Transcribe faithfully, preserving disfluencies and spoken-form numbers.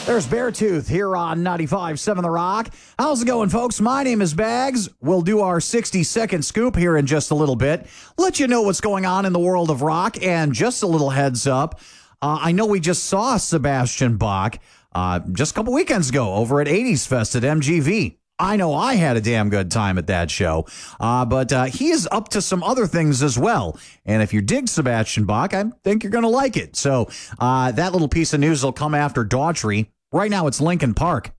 There's Beartooth here on ninety-five point seven The Rock. How's it going, folks? My name is Bags. We'll do our sixty-second scoop here in just a little bit. Let you know what's going on in the world of rock. And just a little heads up, uh, I know we just saw Sebastian Bach uh, just a couple weekends ago over at eighties Fest at M G V. I know I had a damn good time at that show, uh, but uh, he is up to some other things as well. And if you dig Sebastian Bach, I think you're going to like it. So uh, that little piece of news will come after Daughtry. Right now, it's Linkin Park.